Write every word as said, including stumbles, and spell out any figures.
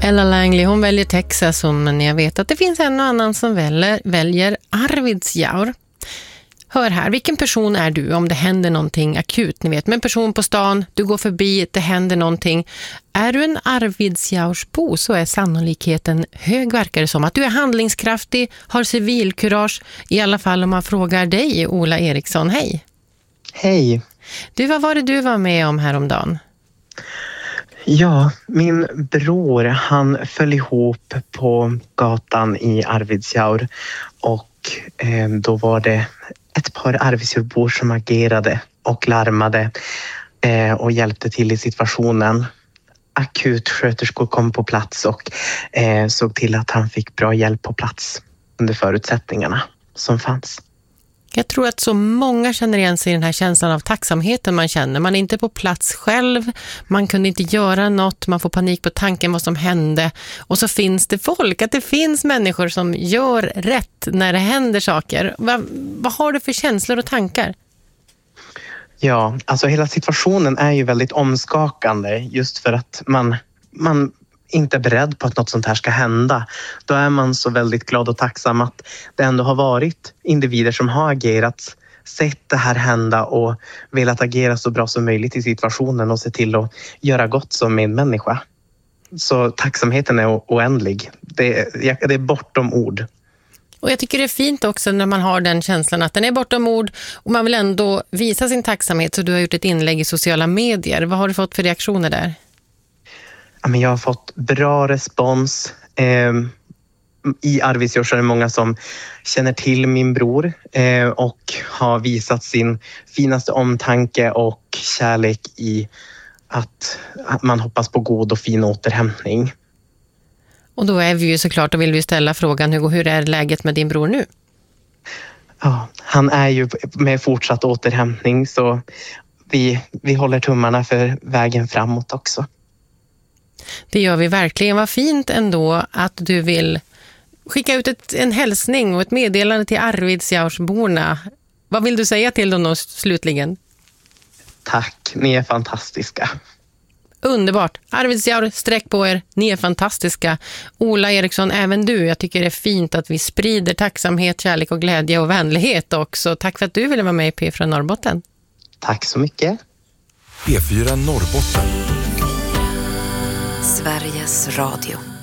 Ella Langley, hon väljer Texas, men jag vet att det finns en och annan som väljer, väljer Arvidsjaur. Hör här, vilken person är du om det händer någonting akut? Ni vet, med en person på stan, du går förbi, det händer någonting. Är du en Arvidsjaursbo så är sannolikheten hög, verkar det som. Att du är handlingskraftig, har civilkurage, i alla fall om man frågar dig, Ola Eriksson. Hej! Hej! Du, vad var det du var med om häromdagen? Ja, min bror, han föll ihop på gatan i Arvidsjaur och eh, då var det ett par Arvidsjaurbor som agerade och larmade eh, och hjälpte till i situationen. Akutsköterskor kom på plats och eh, såg till att han fick bra hjälp på plats under förutsättningarna som fanns. Jag tror att så många känner igen sig i den här känslan av tacksamheten man känner. Man är inte på plats själv, man kunde inte göra något, man får panik på tanken vad som hände. Och så finns det folk, att det finns människor som gör rätt när det händer saker. Vad, vad har du för känslor och tankar? Ja, alltså hela situationen är ju väldigt omskakande just för att man... man inte är beredd på att något sånt här ska hända. Då är man så väldigt glad och tacksam att det ändå har varit individer som har agerat, sett det här hända och velat agera så bra som möjligt i situationen och se till att göra gott som medmänniska. Så tacksamheten är oändlig. Det är, det är bortom ord. Och jag tycker det är fint också när man har den känslan att den är bortom ord och man vill ändå visa sin tacksamhet, så du har gjort ett inlägg i sociala medier. Vad har du fått för reaktioner där? Jag har fått bra respons. I Arvidsjaur så är det många som känner till min bror och har visat sin finaste omtanke och kärlek i att man hoppas på god och fin återhämtning. Och då är vi ju såklart och vill vi ställa frågan, Hugo, hur är läget med din bror nu? Ja, han är ju med fortsatt återhämtning, så vi, vi håller tummarna för vägen framåt också. Det gör vi verkligen. Vad fint ändå att du vill skicka ut ett, en hälsning och ett meddelande till Arvidsjaursborna. Vad vill du säga till dem då, slutligen? Tack, ni är fantastiska. Underbart. Arvidsjaur, sträck på er. Ni är fantastiska. Ola Eriksson, även du. Jag tycker det är fint att vi sprider tacksamhet, kärlek och glädje och vänlighet också. Tack för att du ville vara med i P fyra Norrbotten. Tack så mycket. P fyra Norrbotten. Sveriges Radio.